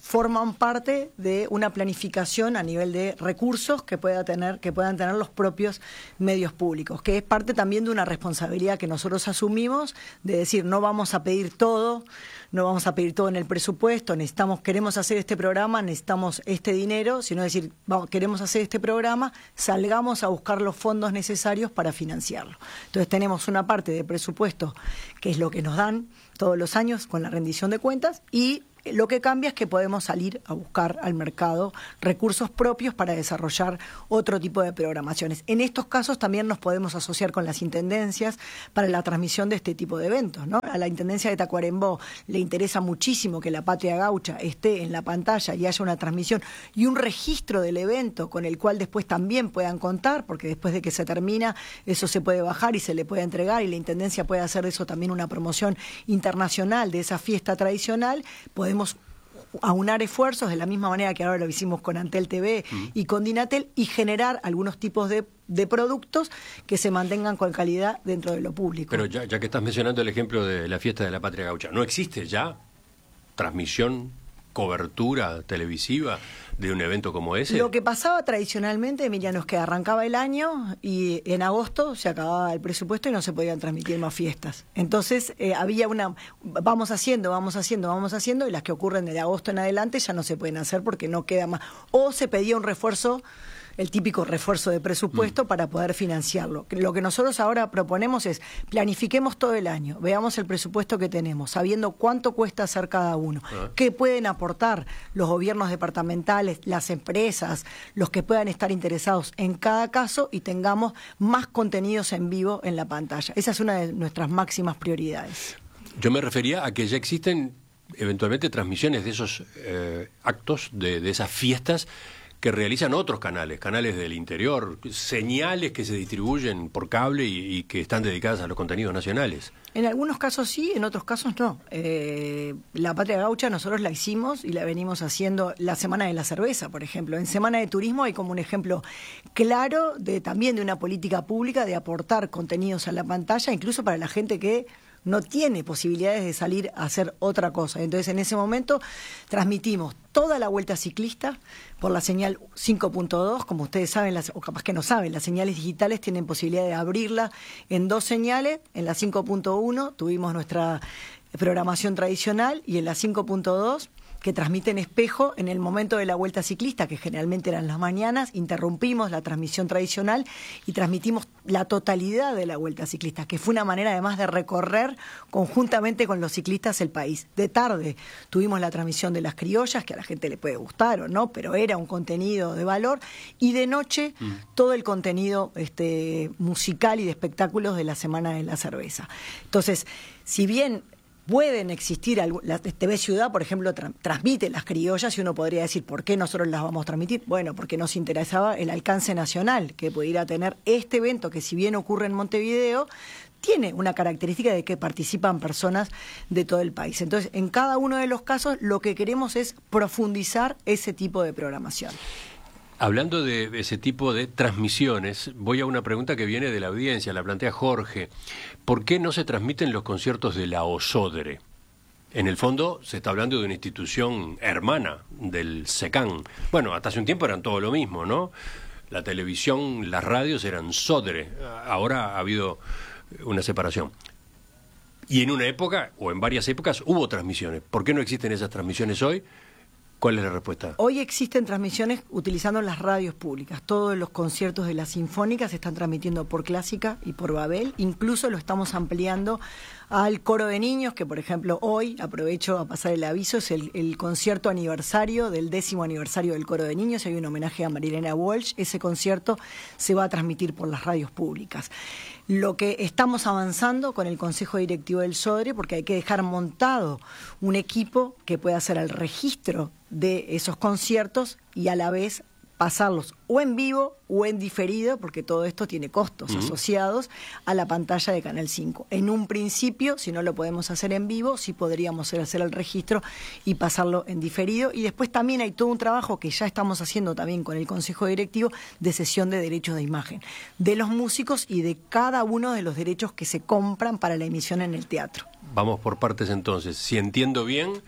forman parte de una planificación a nivel de recursos que pueda tener, que puedan tener los propios medios públicos, que es parte también de una responsabilidad que nosotros asumimos de decir no vamos a pedir todo, no vamos a pedir todo en el presupuesto, necesitamos, queremos hacer este programa, necesitamos este dinero, sino decir, vamos, queremos hacer este programa, salgamos a buscar los fondos necesarios para financiarlo. Entonces tenemos una parte de presupuesto que es lo que nos dan todos los años con la rendición de cuentas, y lo que cambia es que podemos salir a buscar al mercado recursos propios para desarrollar otro tipo de programaciones. En estos casos también nos podemos asociar con las intendencias para la transmisión de este tipo de eventos, ¿no? A la Intendencia de Tacuarembó le interesa muchísimo que la Patria Gaucha esté en la pantalla y haya una transmisión y un registro del evento con el cual después también puedan contar, porque después de que se termina eso se puede bajar y se le puede entregar, y la Intendencia puede hacer de eso también una promoción internacional de esa fiesta tradicional. Podemos Podemos aunar esfuerzos de la misma manera que ahora lo hicimos con Antel T V mm. y con Dinatel, y generar algunos tipos de, de productos que se mantengan con calidad dentro de lo público. Pero ya, ya que estás mencionando el ejemplo de la fiesta de la Patria Gaucha, ¿no existe ya transmisión, cobertura televisiva de un evento como ese? Lo que pasaba tradicionalmente, Emiliano, es que arrancaba el año y en agosto se acababa el presupuesto y no se podían transmitir más fiestas. Entonces eh, había una, vamos haciendo, vamos haciendo, vamos haciendo, y las que ocurren de agosto en adelante ya no se pueden hacer porque no queda más. O se pedía un refuerzo, el típico refuerzo de presupuesto mm. para poder financiarlo. Lo que nosotros ahora proponemos es planifiquemos todo el año, veamos el presupuesto que tenemos, sabiendo cuánto cuesta hacer cada uno, ah. qué pueden aportar los gobiernos departamentales, las empresas, los que puedan estar interesados en cada caso, y tengamos más contenidos en vivo en la pantalla. Esa es una de nuestras máximas prioridades. Yo me refería a que ya existen eventualmente transmisiones de esos eh, actos, de, de esas fiestas, que realizan otros canales, canales del interior, señales que se distribuyen por cable y, y que están dedicadas a los contenidos nacionales. En algunos casos sí, en otros casos no. Eh, la Patria Gaucha nosotros la hicimos y la venimos haciendo la Semana de la Cerveza, por ejemplo. En Semana de Turismo hay como un ejemplo claro de también de una política pública de aportar contenidos a la pantalla, incluso para la gente que no tiene posibilidades de salir a hacer otra cosa. Entonces, en ese momento transmitimos toda la Vuelta Ciclista por la señal cinco punto dos. Como ustedes saben, las, o capaz que no saben, las señales digitales tienen posibilidad de abrirla en dos señales. En la cinco punto uno tuvimos nuestra programación tradicional, y en la cinco punto dos, que transmiten espejo, en el momento de la Vuelta Ciclista, que generalmente eran las mañanas, interrumpimos la transmisión tradicional y transmitimos la totalidad de la Vuelta Ciclista, que fue una manera además de recorrer conjuntamente con los ciclistas el país. De tarde tuvimos la transmisión de las criollas, que a la gente le puede gustar o no, pero era un contenido de valor, y de noche mm. todo el contenido este, musical y de espectáculos de la Semana de la Cerveza. Entonces, si bien pueden existir, la T V Ciudad, por ejemplo, tra transmite las criollas, y uno podría decir, ¿por qué nosotros las vamos a transmitir? Bueno, porque nos interesaba el alcance nacional que pudiera tener este evento, que si bien ocurre en Montevideo, tiene una característica de que participan personas de todo el país. Entonces, en cada uno de los casos, lo que queremos es profundizar ese tipo de programación. Hablando de ese tipo de transmisiones, voy a una pregunta que viene de la audiencia, la plantea Jorge. ¿Por qué no se transmiten los conciertos de la OSODRE? En el fondo se está hablando de una institución hermana del SECAN. Bueno, hasta hace un tiempo eran todo lo mismo, ¿no? La televisión, las radios eran SODRE. Ahora ha habido una separación. Y en una época, o en varias épocas, hubo transmisiones. ¿Por qué no existen esas transmisiones hoy? ¿Cuál es la respuesta? Hoy existen transmisiones utilizando las radios públicas. Todos los conciertos de las sinfónicas se están transmitiendo por Clásica y por Babel. Incluso lo estamos ampliando al coro de niños, que por ejemplo hoy, aprovecho a pasar el aviso, es el, el concierto aniversario del décimo aniversario del coro de niños. Hay un homenaje a Marilena Walsh. Ese concierto se va a transmitir por las radios públicas. Lo que estamos avanzando con el Consejo Directivo del SODRE, porque hay que dejar montado un equipo que pueda hacer el registro de esos conciertos y a la vez pasarlos o en vivo o en diferido, porque todo esto tiene costos uh-huh. asociados a la pantalla de Canal cinco. En un principio, si no lo podemos hacer en vivo, sí podríamos hacer el registro y pasarlo en diferido. Y después también hay todo un trabajo que ya estamos haciendo también con el Consejo Directivo de cesión de derechos de imagen de los músicos y de cada uno de los derechos que se compran para la emisión en el teatro. Vamos por partes entonces. Si entiendo bien,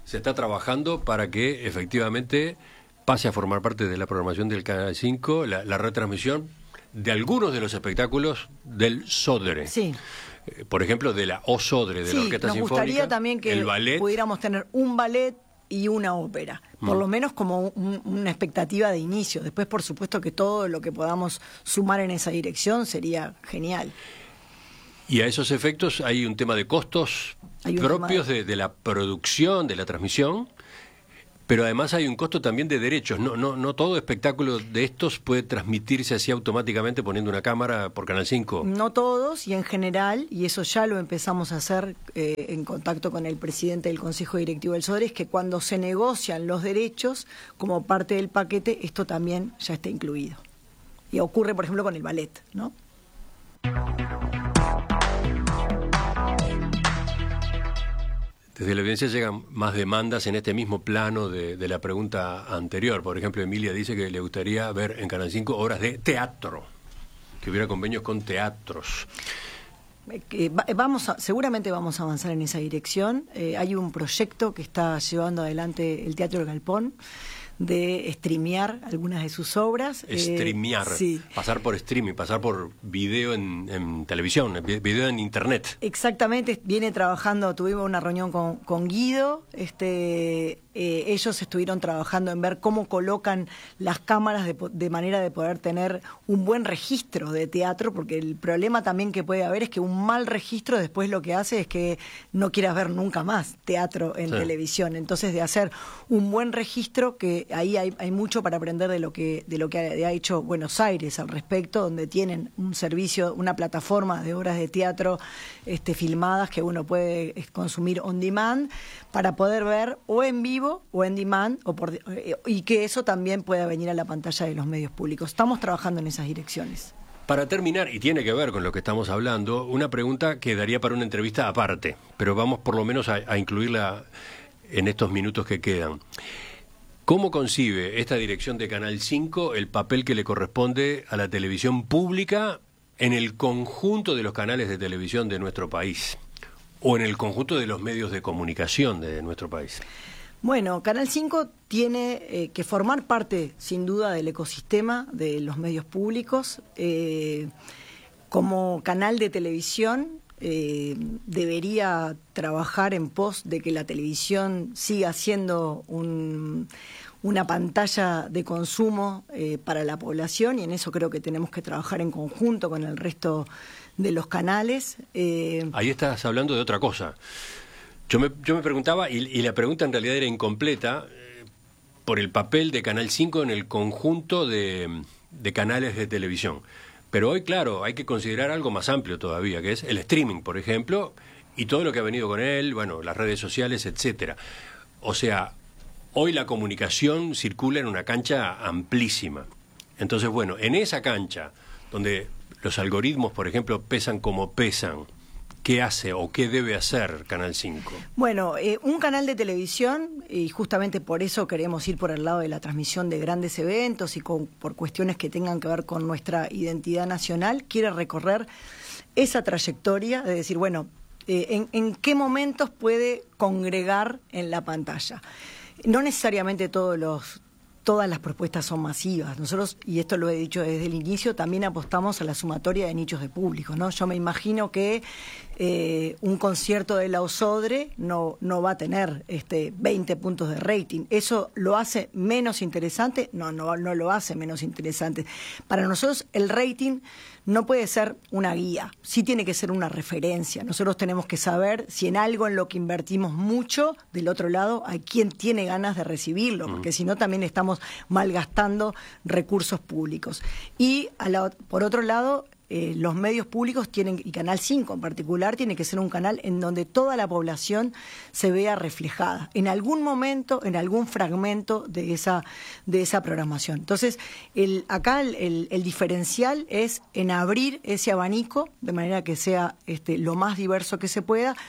se está trabajando para que efectivamente pase a formar parte de la programación del Canal cinco la, la retransmisión de algunos de los espectáculos del Sodre. Sí. Eh, por ejemplo, de la O Sodre, de sí, la Orquesta nos Sinfónica. gustaría también que el ballet. pudiéramos tener un ballet y una ópera, por mm. lo menos como un, una expectativa de inicio. Después, por supuesto, que todo lo que podamos sumar en esa dirección sería genial. Y a esos efectos hay un tema de costos propios de... De, de la producción, de la transmisión, pero además hay un costo también de derechos. No, no, no todo espectáculo de estos puede transmitirse así automáticamente poniendo una cámara por Canal cinco. No todos, y en general, y eso ya lo empezamos a hacer eh, en contacto con el presidente del Consejo Directivo del Sodre, es que cuando se negocian los derechos como parte del paquete, esto también ya está incluido. Y ocurre, por ejemplo, con el ballet, ¿no? Desde la audiencia llegan más demandas en este mismo plano de, de la pregunta anterior. Por ejemplo, Emilia dice que le gustaría ver en Canal cinco obras de teatro, que hubiera convenios con teatros. Eh, vamos a, seguramente vamos a avanzar en esa dirección. Eh, hay un proyecto que está llevando adelante el Teatro del Galpón de streamear algunas de sus obras. Streamear, eh, sí. pasar por streaming, pasar por video en, en televisión, video en internet. Exactamente, viene trabajando, tuvimos una reunión con, con Guido, este, eh, ellos estuvieron trabajando en ver cómo colocan las cámaras de, de manera de poder tener un buen registro de teatro, porque el problema también que puede haber es que un mal registro después lo que hace es que no quieras ver nunca más teatro en sí. televisión. Entonces, de hacer un buen registro, que ahí hay, hay mucho para aprender de lo que de lo que ha, ha hecho Buenos Aires al respecto, donde tienen un servicio, una plataforma de obras de teatro este, filmadas que uno puede consumir on demand para poder ver o en vivo o en demand, o por, y que eso también pueda venir a la pantalla de los medios públicos. Estamos trabajando en esas direcciones. Para terminar, y tiene que ver con lo que estamos hablando, una pregunta que daría para una entrevista aparte, pero vamos por lo menos a, a incluirla en estos minutos que quedan. ¿Cómo concibe esta dirección de Canal cinco el papel que le corresponde a la televisión pública en el conjunto de los canales de televisión de nuestro país o en el conjunto de los medios de comunicación de nuestro país? Bueno, Canal cinco tiene eh, que formar parte, sin duda, del ecosistema de los medios públicos. Eh, como canal de televisión, eh, debería trabajar en pos de que la televisión siga siendo un, una pantalla de consumo eh, para la población, y en eso creo que tenemos que trabajar en conjunto con el resto de los canales. Eh, Ahí estás hablando de otra cosa. Yo me, yo me preguntaba, y, y la pregunta en realidad era incompleta, eh, por el papel de Canal cinco en el conjunto de, de canales de televisión. Pero hoy, claro, hay que considerar algo más amplio todavía, que es el streaming, por ejemplo, y todo lo que ha venido con él, bueno, las redes sociales, etcétera. O sea, hoy la comunicación circula en una cancha amplísima. Entonces, bueno, en esa cancha, donde los algoritmos, por ejemplo, pesan como pesan, ¿qué hace o qué debe hacer Canal cinco? Bueno, eh, un canal de televisión, y justamente por eso queremos ir por el lado de la transmisión de grandes eventos y con, por cuestiones que tengan que ver con nuestra identidad nacional, quiere recorrer esa trayectoria de decir, bueno, eh, en, en qué momentos puede congregar en la pantalla. No necesariamente todos los... Todas las propuestas son masivas. Nosotros, y esto lo he dicho desde el inicio, también apostamos a la sumatoria de nichos de público, ¿no? Yo me imagino que eh, un concierto de la O Sodre no, no va a tener este, veinte puntos de rating. ¿Eso lo hace menos interesante? No, no, no lo hace menos interesante. Para nosotros el rating no puede ser una guía, sí tiene que ser una referencia. Nosotros tenemos que saber si en algo en lo que invertimos mucho, del otro lado hay quien tiene ganas de recibirlo, porque si no también estamos malgastando recursos públicos. Y a la, por otro lado, eh, los medios públicos tienen, y Canal cinco en particular, tiene que ser un canal en donde toda la población se vea reflejada, en algún momento, en algún fragmento de esa, de esa programación. Entonces, el, acá el, el, el diferencial es en abrir ese abanico, de manera que sea este, lo más diverso que se pueda,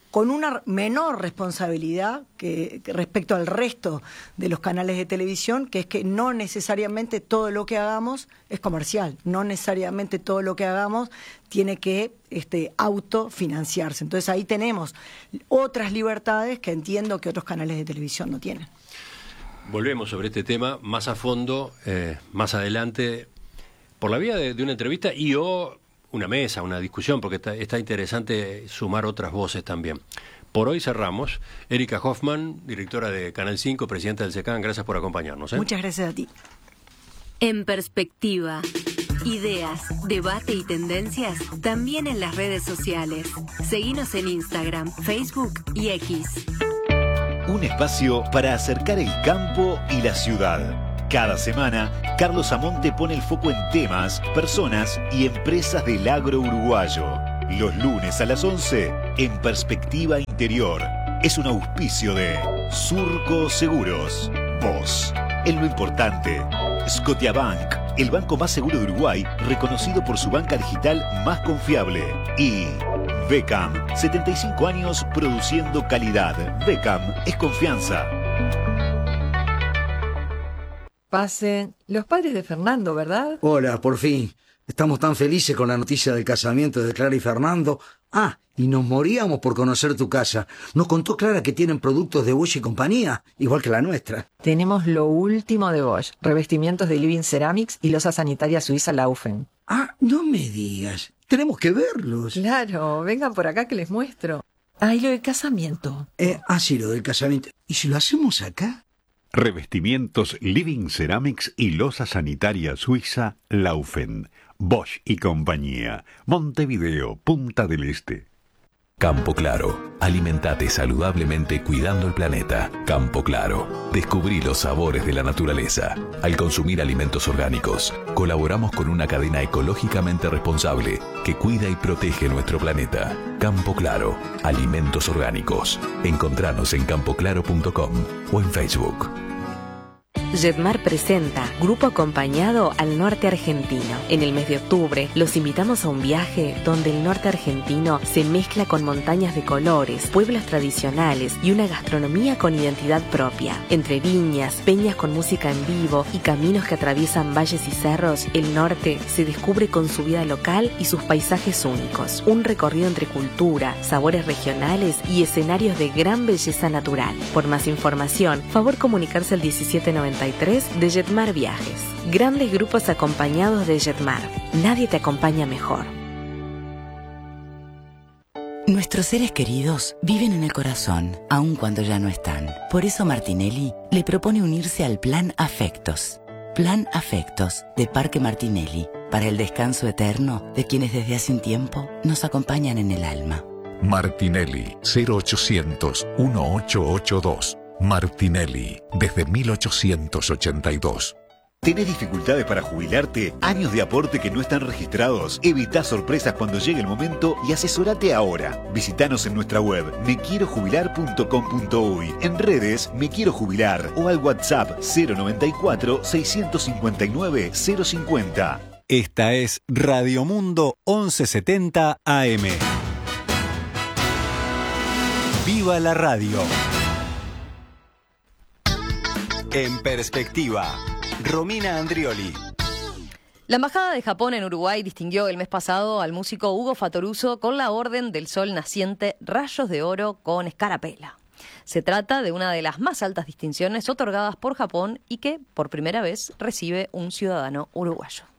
con una menor responsabilidad que, que respecto al resto de los canales de televisión, que es que no necesariamente todo lo que hagamos es comercial, no necesariamente todo lo que hagamos tiene que este, autofinanciarse. Entonces ahí tenemos otras libertades que entiendo que otros canales de televisión no tienen. Volvemos sobre este tema más a fondo, eh, más adelante, por la vía de, de una entrevista y o una mesa, una discusión, porque está, está interesante sumar otras voces también. Por hoy cerramos. Erika Hoffman, directora de Canal cinco, presidenta del SECAN, gracias por acompañarnos. ¿eh? Muchas gracias a ti. En Perspectiva. Ideas, debate y tendencias también en las redes sociales. Seguinos en Instagram, Facebook y X. Un espacio para acercar el campo y la ciudad. Cada semana, Carlos Amonte pone el foco en temas, personas y empresas del agro uruguayo. Los lunes a las once, en Perspectiva Interior. Es un auspicio de Surco Seguros. Vos, en lo importante. Scotiabank, el banco más seguro de Uruguay, reconocido por su banca digital más confiable. Y Becam, setenta y cinco años produciendo calidad. Becam es confianza. Pasen. Los padres de Fernando, ¿verdad? Hola, por fin. Estamos tan felices con la noticia del casamiento de Clara y Fernando. Ah, y nos moríamos por conocer tu casa. Nos contó Clara que tienen productos de Bosch y compañía, igual que la nuestra. Tenemos lo último de Bosch. Revestimientos de Living Ceramics y losa sanitaria suiza Laufen. Ah, no me digas. Tenemos que verlos. Claro, vengan por acá que les muestro. Ah, y lo del casamiento. Eh, ah, sí, lo del casamiento. ¿Y si lo hacemos acá? Revestimientos Living Ceramics y losa sanitaria suiza Laufen. Bosch y compañía. Montevideo, Punta del Este. Campo Claro. Alimentate saludablemente cuidando el planeta. Campo Claro. Descubrí los sabores de la naturaleza. Al consumir alimentos orgánicos, colaboramos con una cadena ecológicamente responsable que cuida y protege nuestro planeta. Campo Claro. Alimentos orgánicos. Encontranos en campo claro punto com o en Facebook. Jetmar presenta Grupo Acompañado al Norte Argentino. En el mes de octubre los invitamos a un viaje donde el norte argentino se mezcla con montañas de colores, pueblos tradicionales y una gastronomía con identidad propia. Entre viñas, peñas con música en vivo y caminos que atraviesan valles y cerros, el norte se descubre con su vida local y sus paisajes únicos. Un recorrido entre cultura, sabores regionales y escenarios de gran belleza natural. Por más información, favor comunicarse al diecisiete noventa y tres de Jetmar Viajes. Grandes grupos acompañados de Jetmar. Nadie te acompaña mejor. Nuestros seres queridos viven en el corazón, aun cuando ya no están. Por eso Martinelli le propone unirse al Plan Afectos. Plan Afectos de Parque Martinelli, para el descanso eterno de quienes desde hace un tiempo nos acompañan en el alma. Martinelli, cero ochocientos, dieciocho ochenta y dos. Martinelli, desde mil ochocientos ochenta y dos. ¿Tenés dificultades para jubilarte? ¿Años de aporte que no están registrados? Evita sorpresas cuando llegue el momento y asesorate ahora. Visítanos en nuestra web me quiero jubilar punto com punto uy, en redes Me Quiero Jubilar o al WhatsApp cero noventa y cuatro, seiscientos cincuenta y nueve, cero cincuenta. Esta es Radio Mundo once setenta A M. ¡Viva la radio! En Perspectiva, Romina Andrioli. La Embajada de Japón en Uruguay distinguió el mes pasado al músico Hugo Fatoruso con la Orden del Sol Naciente Rayos de Oro con Escarapela. Se trata de una de las más altas distinciones otorgadas por Japón y que, por primera vez, recibe un ciudadano uruguayo.